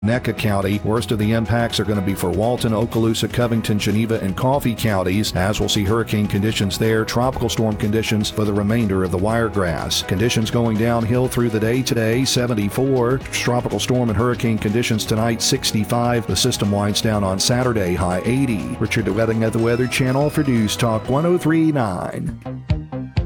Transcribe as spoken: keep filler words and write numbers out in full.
Neca County. Worst of the impacts are going to be for Walton, Okaloosa, Covington, Geneva, and Coffee counties, as we'll see hurricane conditions there. Tropical storm conditions for the remainder of the Wiregrass. Conditions going downhill through the day today, seventy-four. Tropical storm and hurricane conditions tonight, sixty-five. The system winds down on Saturday, high eighty. Richard DeWetting at the Weather Channel for News Talk one oh three point nine.